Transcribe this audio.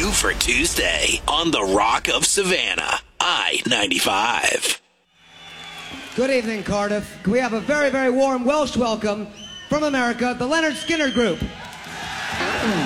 Two for Tuesday on the Rock of Savannah, I-95. Good evening, Cardiff. We have a very, very warm Welsh welcome from America, the Leonard Skinner Group.